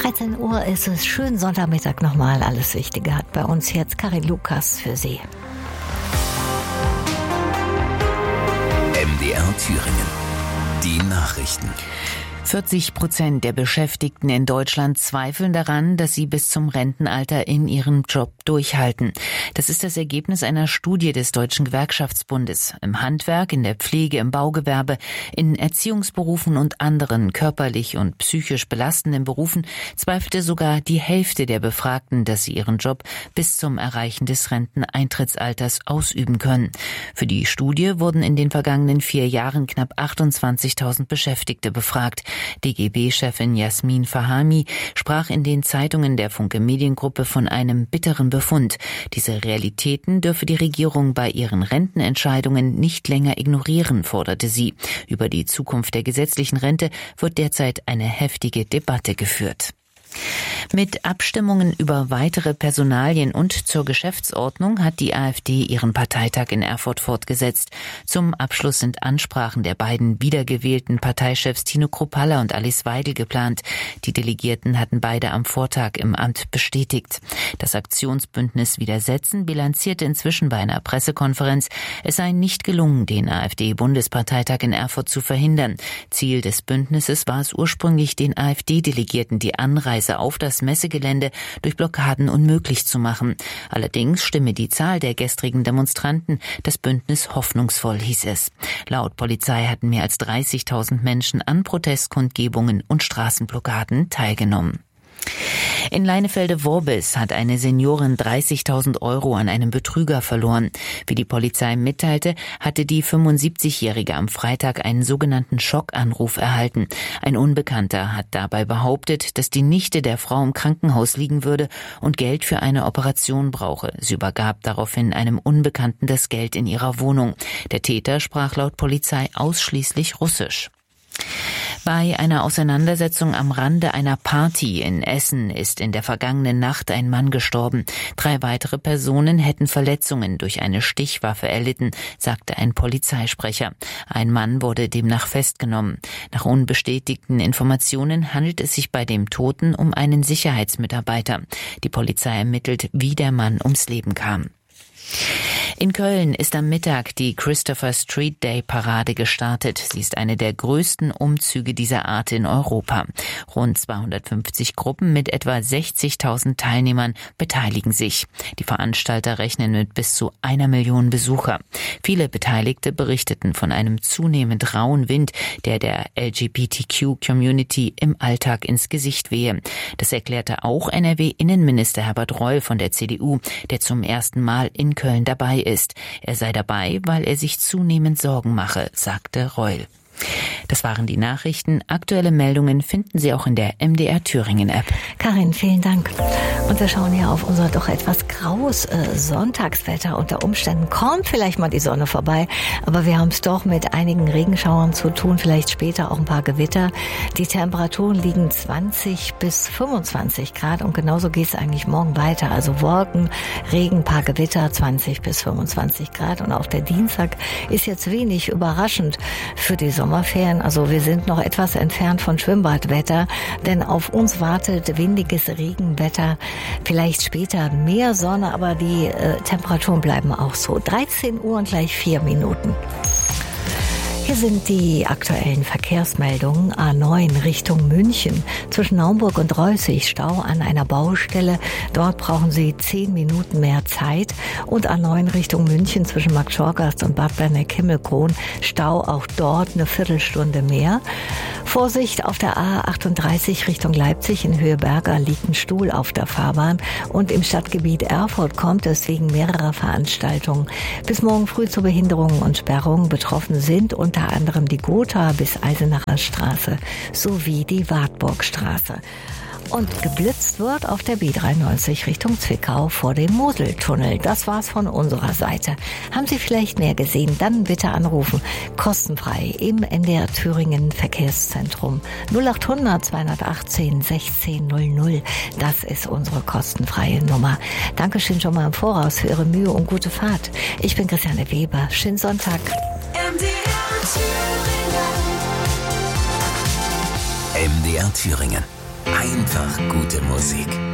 13 Uhr ist es. Schönen Sonntagmittag nochmal. Alles Wichtige hat bei uns jetzt Karin Lukas für Sie. MDR Thüringen. Die Nachrichten. 40% der Beschäftigten in Deutschland zweifeln daran, dass sie bis zum Rentenalter in ihrem Job durchhalten. Das ist das Ergebnis einer Studie des Deutschen Gewerkschaftsbundes. Im Handwerk, in der Pflege, im Baugewerbe, in Erziehungsberufen und anderen körperlich und psychisch belastenden Berufen zweifelte sogar die Hälfte der Befragten, dass sie ihren Job bis zum Erreichen des Renteneintrittsalters ausüben können. Für die Studie wurden in den vergangenen 4 Jahren knapp 28.000 Beschäftigte befragt. DGB-Chefin Jasmin Fahami sprach in den Zeitungen der Funke Mediengruppe von einem bitteren Befund. Diese Realitäten dürfe die Regierung bei ihren Rentenentscheidungen nicht länger ignorieren, forderte sie. Über die Zukunft der gesetzlichen Rente wird derzeit eine heftige Debatte geführt. Mit Abstimmungen über weitere Personalien und zur Geschäftsordnung hat die AfD ihren Parteitag in Erfurt fortgesetzt. Zum Abschluss sind Ansprachen der beiden wiedergewählten Parteichefs Tino Kruppalla und Alice Weidel geplant. Die Delegierten hatten beide am Vortag im Amt bestätigt. Das Aktionsbündnis Widersetzen bilanzierte inzwischen bei einer Pressekonferenz, es sei nicht gelungen, den AfD-Bundesparteitag in Erfurt zu verhindern. Ziel des Bündnisses war es ursprünglich, den AfD-Delegierten die Anreise auf das Messegelände durch Blockaden unmöglich zu machen. Allerdings stimme die Zahl der gestrigen Demonstranten das Bündnis hoffnungsvoll, hieß es. Laut Polizei hatten mehr als 30.000 Menschen an Protestkundgebungen und Straßenblockaden teilgenommen. In Leinefelde-Worbis hat eine Seniorin 30.000 € an einem Betrüger verloren. Wie die Polizei mitteilte, hatte die 75-Jährige am Freitag einen sogenannten Schockanruf erhalten. Ein Unbekannter hat dabei behauptet, dass die Nichte der Frau im Krankenhaus liegen würde und Geld für eine Operation brauche. Sie übergab daraufhin einem Unbekannten das Geld in ihrer Wohnung. Der Täter sprach laut Polizei ausschließlich Russisch. Bei einer Auseinandersetzung am Rande einer Party in Essen ist in der vergangenen Nacht ein Mann gestorben. 3 weitere Personen hätten Verletzungen durch eine Stichwaffe erlitten, sagte ein Polizeisprecher. Ein Mann wurde demnach festgenommen. Nach unbestätigten Informationen handelt es sich bei dem Toten um einen Sicherheitsmitarbeiter. Die Polizei ermittelt, wie der Mann ums Leben kam. In Köln ist am Mittag die Christopher Street Day Parade gestartet. Sie ist eine der größten Umzüge dieser Art in Europa. Rund 250 Gruppen mit etwa 60.000 Teilnehmern beteiligen sich. Die Veranstalter rechnen mit bis zu 1 Million Besucher. Viele Beteiligte berichteten von einem zunehmend rauen Wind, der LGBTQ-Community im Alltag ins Gesicht wehe. Das erklärte auch NRW-Innenminister Herbert Reul von der CDU, der zum ersten Mal in Köln dabei ist. Er sei dabei, weil er sich zunehmend Sorgen mache, sagte Reul. Das waren die Nachrichten. Aktuelle Meldungen finden Sie auch in der MDR Thüringen App. Karin, vielen Dank. Und wir schauen hier auf unser doch etwas graues Sonntagswetter. Unter Umständen kommt vielleicht mal die Sonne vorbei, aber wir haben es doch mit einigen Regenschauern zu tun, vielleicht später auch ein paar Gewitter. Die Temperaturen liegen 20 bis 25 Grad und genauso geht es eigentlich morgen weiter. Also Wolken, Regen, paar Gewitter, 20 bis 25 Grad. Und auch der Dienstag ist jetzt wenig überraschend für die Sommerferien. Also wir sind noch etwas entfernt von Schwimmbadwetter, denn auf uns wartet windiges Regenwetter, vielleicht später mehr Sonne, aber die Temperaturen bleiben auch so. 13 Uhr und gleich 4 Minuten. Hier sind die aktuellen Verkehrsmeldungen. A9 Richtung München. Zwischen Naumburg und Reußig Stau an einer Baustelle. Dort brauchen Sie 10 Minuten mehr Zeit. Und A9 Richtung München zwischen Markt Schorgast und Bad Berneck-Himmelkron. Stau auch dort eine Viertelstunde mehr. Vorsicht auf der A38 Richtung Leipzig in Höhe Berger liegt ein Stuhl auf der Fahrbahn. Und im Stadtgebiet Erfurt kommt es wegen mehrerer Veranstaltungen bis morgen früh zu Behinderungen und Sperrungen. Betroffen sind unter anderem die Gotha bis Eisenacher Straße sowie die Wartburgstraße. Und geblitzt wird auf der B93 Richtung Zwickau vor dem Moseltunnel. Das war's von unserer Seite. Haben Sie vielleicht mehr gesehen? Dann bitte anrufen. Kostenfrei im NDR Thüringen Verkehrszentrum 0800 218 1600. Das ist unsere kostenfreie Nummer. Dankeschön schon mal im Voraus für Ihre Mühe und gute Fahrt. Ich bin Christiane Weber. Schönen Sonntag. MDR Thüringen. Einfach gute Musik.